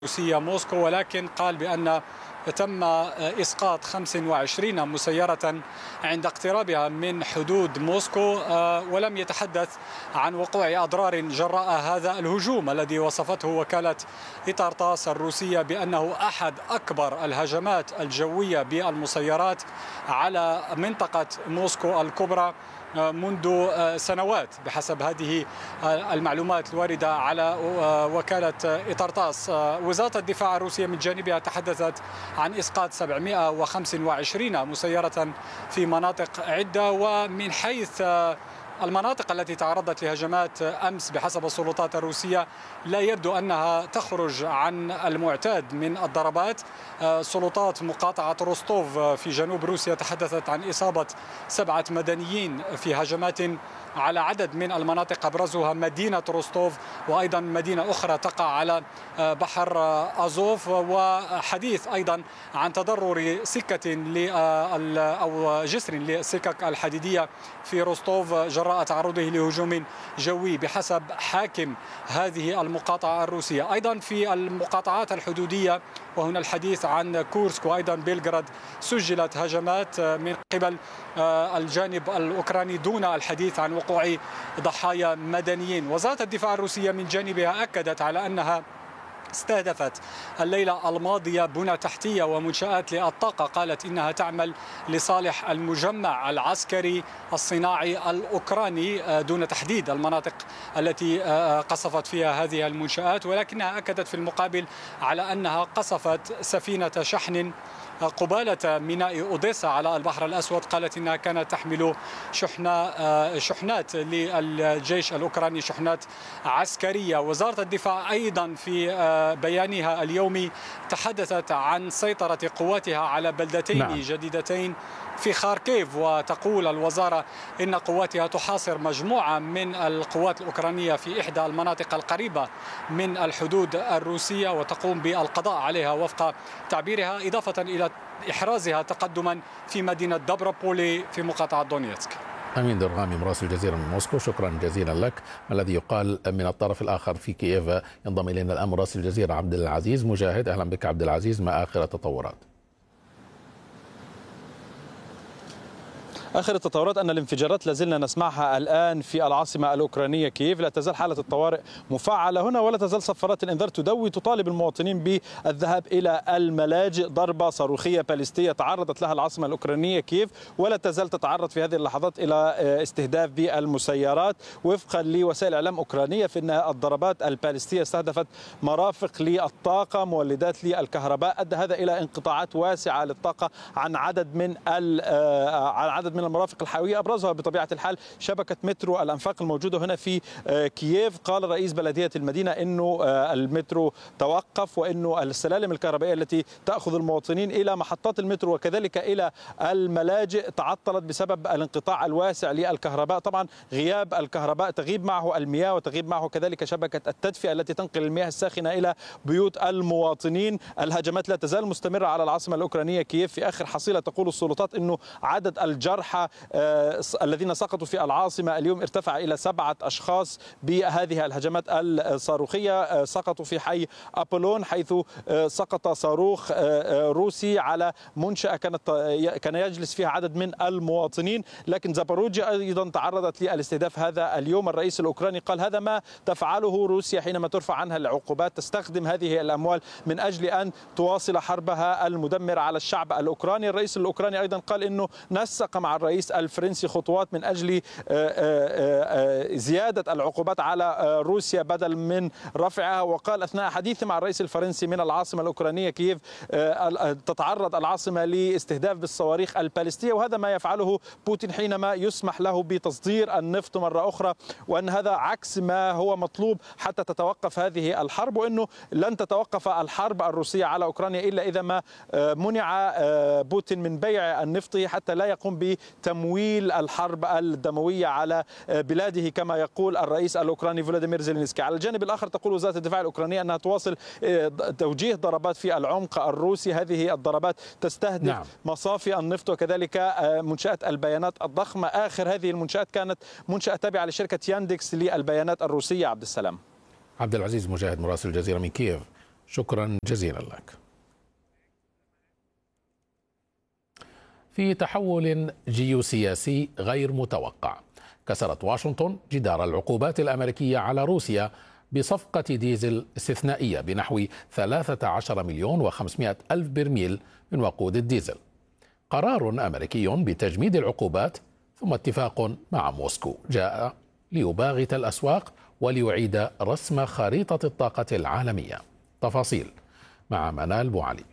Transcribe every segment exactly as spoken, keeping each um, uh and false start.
روسية موسكو، ولكن قال بأن تم إسقاط خمس وعشرين مسيرة عند اقترابها من حدود موسكو، ولم يتحدث عن وقوع أضرار جراء هذا الهجوم الذي وصفته وكالة إطارتاس الروسية بأنه أحد أكبر الهجمات الجوية بالمسيرات على منطقة موسكو الكبرى منذ سنوات بحسب هذه المعلومات الواردة على وكالة إطارتاس. وزارة الدفاع الروسية من جانبها تحدثت عن إسقاط سبعمائة وخمسة وعشرين مسيرة في مناطق عدة. ومن حيث المناطق التي تعرضت لهجمات أمس بحسب السلطات الروسية لا يبدو أنها تخرج عن المعتاد من الضربات. سلطات مقاطعة روستوف في جنوب روسيا تحدثت عن إصابة سبعة مدنيين في هجمات على عدد من المناطق أبرزها مدينة روستوف وأيضا مدينة أخرى تقع على بحر أزوف. وحديث أيضا عن تضرر سكة أو جسر للسكك الحديدية في روستوف جراء تعرضه لهجوم جوي بحسب حاكم هذه المقاطعة الروسية. أيضا في المقاطعات الحدودية وهنا الحديث عن كورسك وأيضا بيلغراد سجلت هجمات من قبل الجانب الأوكراني دون الحديث عن وقوع ضحايا مدنيين. وزارة الدفاع الروسية من جانبها أكدت على أنها استهدفت الليلة الماضية بنى تحتية ومنشآت للطاقة، قالت إنها تعمل لصالح المجمع العسكري الصناعي الأوكراني دون تحديد المناطق التي قصفت فيها هذه المنشآت، ولكنها أكدت في المقابل على أنها قصفت سفينة شحن قبالة ميناء أوديسا على البحر الأسود. قالت إنها كانت تحمل شحنة شحنات للجيش الأوكراني، شحنات عسكرية. وزارة الدفاع أيضا في بيانها اليومي تحدثت عن سيطرة قواتها على بلدتين نعم. جديدتين في خاركيف، وتقول الوزارة إن قواتها تحاصر مجموعة من القوات الأوكرانية في إحدى المناطق القريبة من الحدود الروسية وتقوم بالقضاء عليها وفق تعبيرها، إضافة إلى إحرازها تقدما في مدينة دابروبولي في مقاطعة دونيتسك. أمين درغامي مراسل الجزيرة من موسكو، شكرا جزيلا لك. ما الذي يقال من الطرف الآخر في كييف؟ ينضم إلينا الآن مراسل الجزيرة عبد العزيز مجاهد. أهلا بك عبد العزيز، ما آخر التطورات؟ آخر التطورات أن الانفجارات لازلنا نسمعها الآن في العاصمة الأوكرانية كييف. لا تزال حالة الطوارئ مفعلة هنا ولا تزال صفارات الإنذار تدوي تطالب المواطنين بالذهاب إلى الملاجئ. ضربة صاروخية باليستية تعرضت لها العاصمة الأوكرانية كييف ولا تزال تتعرض في هذه اللحظات إلى استهداف بالمسيرات. وفقا لوسائل إعلام أوكرانية فإن الضربات الباليستية استهدفت مرافق للطاقة، مولدات للكهرباء، أدى هذا إلى انقطاعات واسعة للطاقة عن عدد من عن عدد من من المرافق الحيوية، أبرزها بطبيعة الحال شبكة مترو الأنفاق الموجودة هنا في كييف. قال رئيس بلدية المدينة أنه المترو توقف وأنه السلالم الكهربائية التي تأخذ المواطنين إلى محطات المترو وكذلك إلى الملاجئ تعطلت بسبب الانقطاع الواسع للكهرباء. طبعا غياب الكهرباء تغيب معه المياه وتغيب معه كذلك شبكة التدفئة التي تنقل المياه الساخنة إلى بيوت المواطنين. الهجمات لا تزال مستمرة على العاصمة الأوكرانية كييف. في آخر حصيلة تقول السلطات أنه عدد الجرحى الذين سقطوا في العاصمة اليوم ارتفع إلى سبعة أشخاص بهذه الهجمات الصاروخية. سقطوا في حي أبولون حيث سقط صاروخ روسي على منشأة كانت كان يجلس فيها عدد من المواطنين. لكن زاباروجيا أيضا تعرضت للاستهداف هذا اليوم. الرئيس الأوكراني قال هذا ما تفعله روسيا حينما ترفع عنها العقوبات، تستخدم هذه الأموال من أجل أن تواصل حربها المدمرة على الشعب الأوكراني. الرئيس الأوكراني أيضا قال إنه نسق مع الرئيس الفرنسي خطوات من أجل زيادة العقوبات على روسيا بدل من رفعها. وقال أثناء حديثه مع الرئيس الفرنسي من العاصمة الأوكرانية كييف تتعرض العاصمة لاستهداف بالصواريخ الباليستية، وهذا ما يفعله بوتين حينما يسمح له بتصدير النفط مرة أخرى، وأن هذا عكس ما هو مطلوب حتى تتوقف هذه الحرب، وأنه لن تتوقف الحرب الروسية على أوكرانيا إلا إذا ما منع بوتين من بيع النفط حتى لا يقوم بتمويل الحرب الدموية على بلاده كما يقول الرئيس الأوكراني فلاديمير زيلينسكي. على الجانب الآخر تقول وزارة الدفاع الأوكرانية أنها تواصل توجيه ضربات في العمق الروسي. هذه الضربات تستهدف نعم. مصافي النفط وكذلك منشآت البيانات الضخمة. آخر هذه المنشآت كانت منشأة تابعة لشركة ياندكس للبيانات الروسية. عبد السلام. عبد العزيز مجاهد مراسل الجزيرة من كييف، شكرا جزيلا لك. في تحول جيوسياسي غير متوقع، كسرت واشنطن جدار العقوبات الأمريكية على روسيا بصفقة ديزل استثنائية بنحو ثلاثة عشر مليون وخمسمائة ألف برميل من وقود الديزل. قرار أمريكي بتجميد العقوبات ثم اتفاق مع موسكو جاء ليباغت الأسواق وليعيد رسم خريطة الطاقة العالمية. تفاصيل مع منال بوعلي.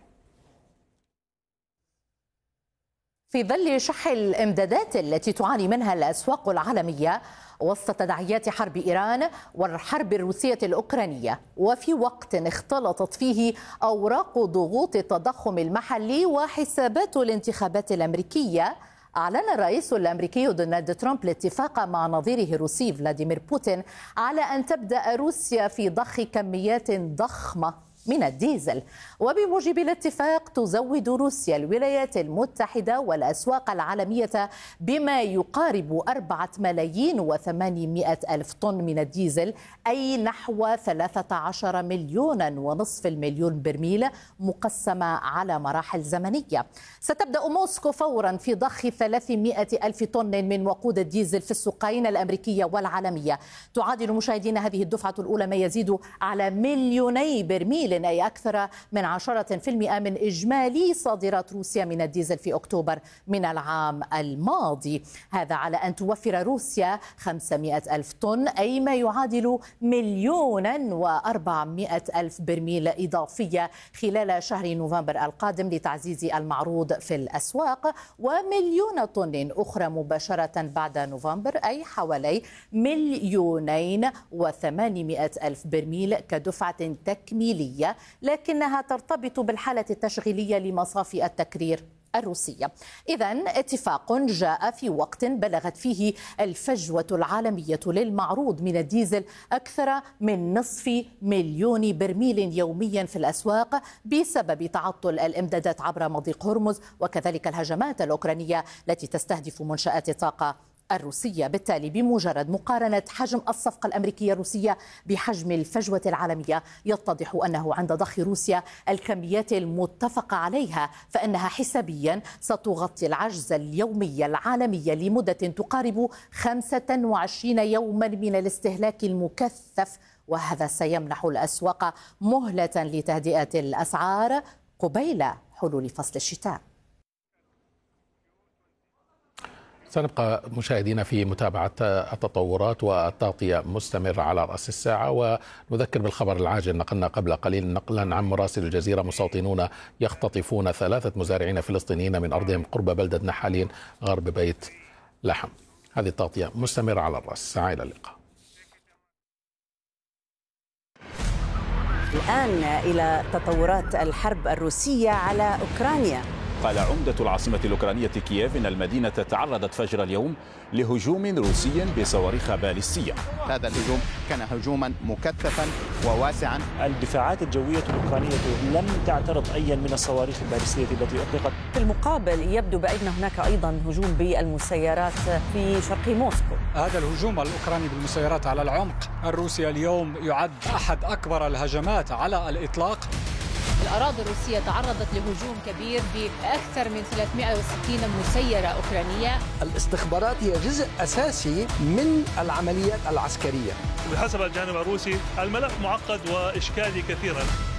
في ظل شح الإمدادات التي تعاني منها الأسواق العالمية وسط تداعيات حرب إيران والحرب الروسية الأوكرانية، وفي وقت اختلطت فيه أوراق ضغوط التضخم المحلي وحسابات الانتخابات الأمريكية، أعلن الرئيس الأمريكي دونالد ترامب الاتفاق مع نظيره الروسي فلاديمير بوتين على أن تبدأ روسيا في ضخ كميات ضخمة من الديزل. وبموجب الاتفاق تزود روسيا الولايات المتحدة والأسواق العالمية بما يقارب أربعة ملايين وثمانمائة ألف طن من الديزل، أي نحو ثلاثة عشر مليونا ونصف المليون برميل مقسمة على مراحل زمنية. ستبدأ موسكو فورا في ضخ ثلاثمائة ألف طن من وقود الديزل في السوقين الأمريكية والعالمية. تعادل مشاهدينا هذه الدفعة الأولى ما يزيد على مليوني برميل، أي أكثر من عشرة بالمئة من إجمالي صادرات روسيا من الديزل في أكتوبر من العام الماضي. هذا على أن توفر روسيا خمسمائة ألف طن، أي ما يعادل مليونا وأربعمائة ألف برميل إضافية خلال شهر نوفمبر القادم لتعزيز المعروض في الأسواق، ومليون طن أخرى مباشرة بعد نوفمبر، أي حوالي مليونين وثمانمائة ألف برميل كدفعة تكميلية، لكنها ترتبط بالحالة التشغيلية لمصافي التكرير الروسية. إذن اتفاق جاء في وقت بلغت فيه الفجوة العالمية للمعروض من الديزل أكثر من نصف مليون برميل يوميا في الأسواق بسبب تعطل الإمدادات عبر مضيق هرمز، وكذلك الهجمات الأوكرانية التي تستهدف منشآت الطاقة الروسية. بالتالي بمجرد مقارنة حجم الصفقة الأمريكية الروسية بحجم الفجوة العالمية يتضح أنه عند ضخ روسيا الكميات المتفق عليها فإنها حسابيا ستغطي العجز اليومي العالمي لمدة تقارب خمسة وعشرين يوما من الاستهلاك المكثف، وهذا سيمنح الأسواق مهلة لتهدئة الأسعار قبيل حلول فصل الشتاء. سنبقى مشاهدينا في متابعة التطورات والتغطية مستمرة على رأس الساعة، ونذكر بالخبر العاجل نقلنا قبل قليل نقلا عن مراسل الجزيرة: مستوطنون يختطفون ثلاثة مزارعين فلسطينيين من أرضهم قرب بلدة نحالين غرب بيت لحم. هذه التغطية مستمرة على رأس الساعة. إلى اللقاء. الآن إلى تطورات الحرب الروسية على أوكرانيا. قال عمدة العاصمة الأوكرانية كييف إن المدينة تعرضت فجر اليوم لهجوم روسي بصواريخ باليستية. هذا الهجوم كان هجوما مكثفا وواسعا. الدفاعات الجوية الأوكرانية لم تعترض أي من الصواريخ الباليستية التي أطلقت. في المقابل يبدو بأن هناك أيضا هجوم بالمسيرات في شرق موسكو. هذا الهجوم الأوكراني بالمسيرات على العمق الروسي اليوم يعد أحد أكبر الهجمات على الإطلاق. الأراضي الروسية تعرضت لهجوم كبير بأكثر من ثلاثمائة وستين مسيرة أوكرانية. الاستخبارات هي جزء أساسي من العمليات العسكرية. بحسب الجانب الروسي الملف معقد وإشكالي كثيرا.